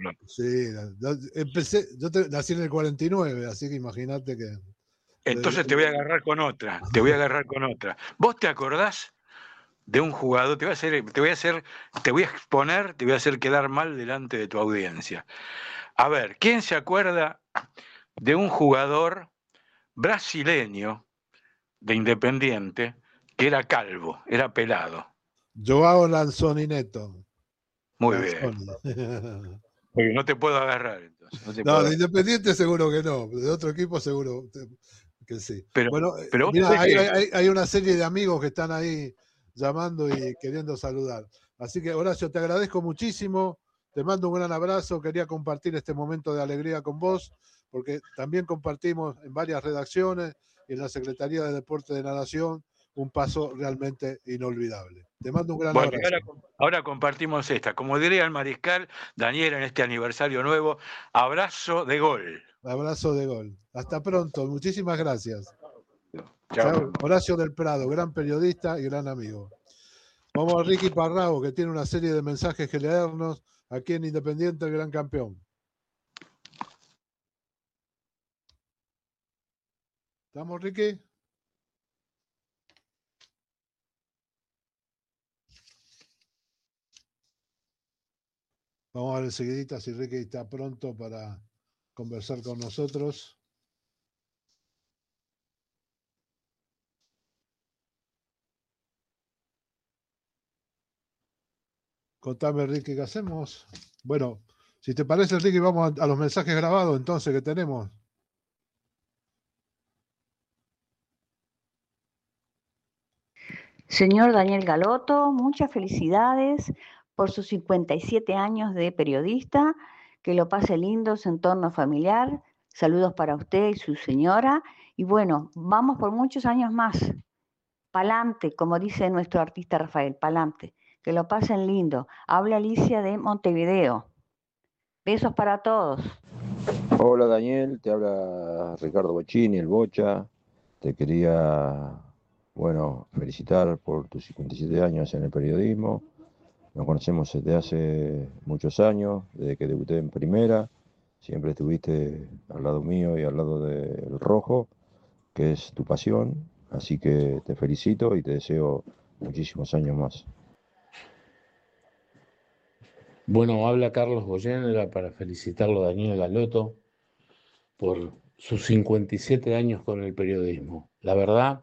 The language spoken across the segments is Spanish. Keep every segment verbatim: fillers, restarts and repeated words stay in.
Sí, yo empecé, yo te, nací en el cuarenta y nueve, así que imagínate que... Entonces te voy a agarrar con otra, te voy a agarrar con otra. ¿Vos te acordás de un jugador? Te voy a hacer, te voy a hacer, te voy a exponer, te voy a hacer quedar mal delante de tu audiencia. A ver, ¿quién se acuerda de un jugador brasileño de Independiente que era calvo, era pelado? Joao Lanzoni Neto. Muy Lanzoni. bien. Porque no te puedo agarrar, entonces. No, te No, puedo... de Independiente seguro que no, de otro equipo seguro que sí. Pero, bueno, pero mira, hay, que... hay, hay una serie de amigos que están ahí llamando y queriendo saludar. Así que, Horacio, te agradezco muchísimo, te mando un gran abrazo, quería compartir este momento de alegría con vos, porque también compartimos en varias redacciones y en la Secretaría de Deporte de la Nación un paso realmente inolvidable. Te mando un gran Bueno, abrazo. ahora, ahora compartimos esta. Como diría el mariscal Daniel en este aniversario nuevo, abrazo de gol. Abrazo de gol. Hasta pronto, muchísimas gracias. Chao. Chao. Horacio del Prado, gran periodista y gran amigo. Vamos a Ricky Parrao, que tiene una serie de mensajes que leernos aquí en Independiente, el gran campeón. ¿Estamos, Ricky? Vamos a ver enseguidita si Ricky está pronto para conversar con nosotros. Contame, Ricky, ¿qué hacemos? Bueno, si te parece, Ricky, vamos a, a los mensajes grabados entonces que tenemos. Señor Daniel Galotto, muchas felicidades por sus cincuenta y siete años de periodista, que lo pase lindo en su entorno familiar, saludos para usted y su señora, y bueno, vamos por muchos años más, pa'lante, como dice nuestro artista Rafael, pa'lante, que lo pasen lindo. Habla Alicia de Montevideo. Besos para todos. Hola Daniel, te habla Ricardo Bocchini, el Bocha. Te quería, bueno, felicitar por tus cincuenta y siete años en el periodismo. Nos conocemos desde hace muchos años, desde que debuté en Primera. Siempre estuviste al lado mío y al lado del Rojo, que es tu pasión. Así que te felicito y te deseo muchísimos años más. Bueno, habla Carlos Goyenera para felicitarlo a Daniel Galotto por sus cincuenta y siete años con el periodismo. La verdad,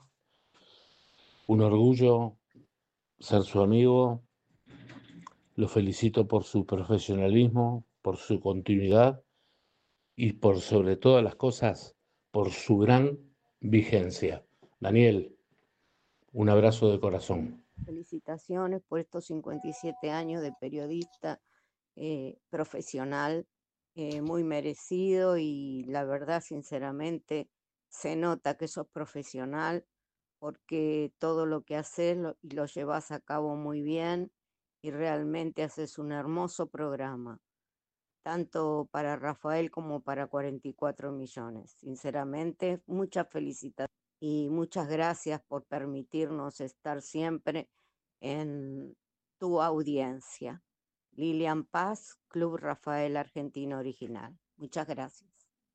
un orgullo ser su amigo. Lo felicito por su profesionalismo, por su continuidad y por sobre todas las cosas, por su gran vigencia. Daniel, un abrazo de corazón. Felicitaciones por estos cincuenta y siete años de periodista eh, profesional, eh, muy merecido, y la verdad, sinceramente, se nota que sos profesional porque todo lo que haces lo, y lo llevas a cabo muy bien, y realmente haces un hermoso programa, tanto para Rafael como para cuarenta y cuatro millones. Sinceramente, muchas felicidades y muchas gracias por permitirnos estar siempre en tu audiencia. Lilian Paz, Club Rafael Argentino Original. Muchas gracias.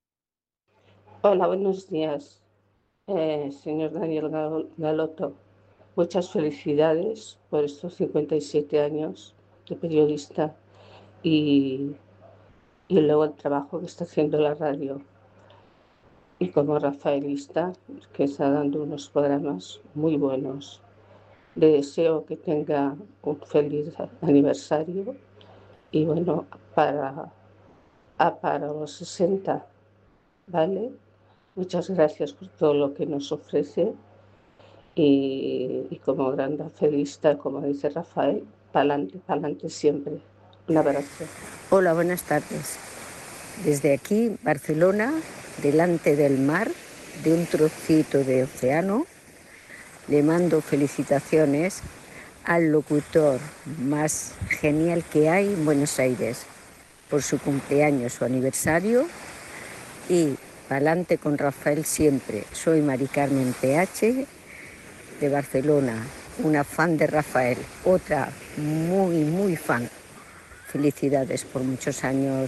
Hola, buenos días, eh, señor Daniel Galotto. Muchas felicidades por estos cincuenta y siete años de periodista y, y luego el trabajo que está haciendo la radio. Y como rafaelista, que está dando unos programas muy buenos. Le deseo que tenga un feliz aniversario y bueno, para, para los sesenta, ¿vale? Muchas gracias por todo lo que nos ofrece y, y como gran rafaelista, como dice Rafael, pa'lante, pa'lante siempre. Un abrazo. Hola, buenas tardes. Desde aquí, Barcelona, delante del mar, de un trocito de océano, le mando felicitaciones al locutor más genial que hay en Buenos Aires por su cumpleaños, su aniversario, y pa'lante con Rafael siempre. Soy Mari Carmen P H de Barcelona, una fan de Rafael, otra muy, muy fan. Felicidades por muchos años